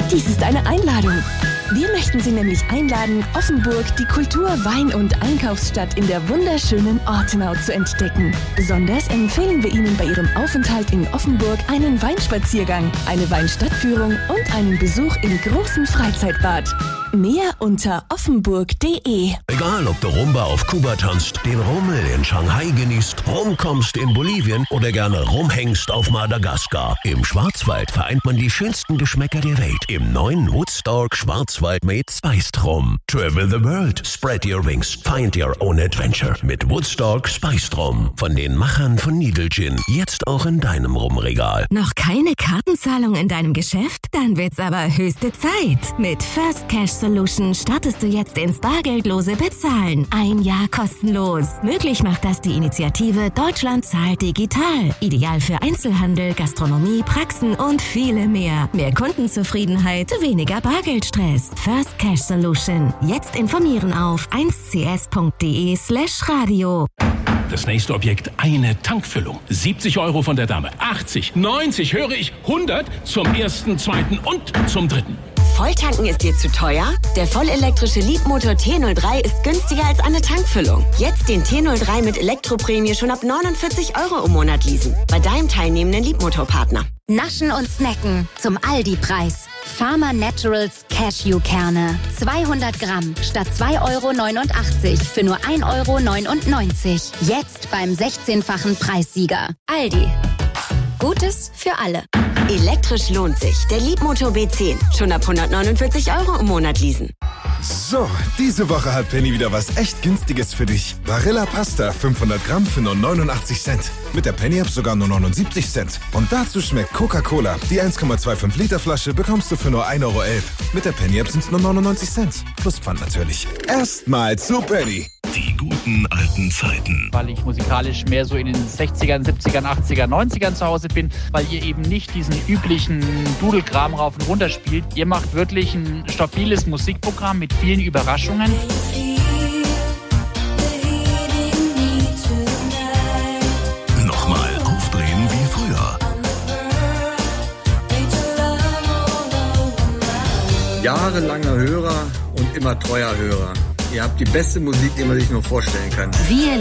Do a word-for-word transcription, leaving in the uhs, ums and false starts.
Dies ist eine Einladung. Wir möchten Sie nämlich einladen, Offenburg, die Kultur-, Wein- und Einkaufsstadt in der wunderschönen Ortenau zu entdecken. Besonders empfehlen wir Ihnen bei Ihrem Aufenthalt in Offenburg einen Weinspaziergang, eine Weinstadtführung und einen Besuch im großen Freizeitbad. Mehr unter offenburg punkt de. Egal, ob du Rumba auf Kuba tanzt, den Rummel in Shanghai genießt, rumkommst in Bolivien oder gerne rumhängst auf Madagaskar. Im Schwarzwald vereint man die schönsten Geschmäcker der Welt im neuen Woodstock Schwarzwald made Spiced Rum. Travel the world, spread your wings, find your own adventure mit Woodstock Spiced Rum. Von den Machern von Needle Gin, jetzt auch in deinem Rumregal. Noch keine Kartenzahlung in deinem Geschäft? Dann wird's aber höchste Zeit. Mit First Cash Solution startest du jetzt ins bargeldlose Bezahlen. Ein Jahr kostenlos. Möglich macht das die Initiative Deutschland zahlt digital. Ideal für Einzelhandel, Gastronomie, Praxen und viele mehr. Mehr Kundenzufriedenheit, weniger Bargeldstress. First Cash Solution. Jetzt informieren auf eins c s punkt de slash radio. Das nächste Objekt, eine Tankfüllung. siebzig Euro von der Dame. achtzig, neunzig, höre ich, hundert zum ersten, zweiten und zum dritten. Volltanken ist dir zu teuer? Der vollelektrische Leapmotor T null drei ist günstiger als eine Tankfüllung. Jetzt den T null drei mit Elektroprämie schon ab neunundvierzig Euro im Monat leasen. Bei deinem teilnehmenden Leapmotor-Partner. Naschen und Snacken zum Aldi-Preis. Farmer Naturals Cashewkerne. zweihundert Gramm statt zwei Euro neunundachtzig für nur ein Euro neunundneunzig. Jetzt beim sechzehnfachen Preissieger. Aldi. Gutes für alle. Elektrisch lohnt sich. Der Leapmotor B zehn. Schon ab hundertneunundvierzig Euro im Monat leasen. So, diese Woche hat Penny wieder was echt Günstiges für dich. Barilla Pasta fünfhundert Gramm für nur neunundachtzig Cent. Mit der Penny-App sogar nur neunundsiebzig Cent. Und dazu schmeckt Coca-Cola. Die eins Komma fünfundzwanzig Liter Flasche bekommst du für nur ein Euro elf. Mit der Penny-App sind es nur neunundneunzig Cent. Plus Pfand natürlich. Erstmal zu Penny. Die guten alten Zeiten. Weil ich musikalisch mehr so in den sechzigern, siebzigern, achtzigern, neunzigern zu Hause bin, weil ihr eben nicht diesen üblichen Dudelkram rauf und runter spielt. Ihr macht wirklich ein stabiles Musikprogramm mit vielen Überraschungen. Nochmal aufdrehen wie früher. Jahrelanger Hörer und immer treuer Hörer. Ihr habt die beste Musik, die man sich nur vorstellen kann. Wir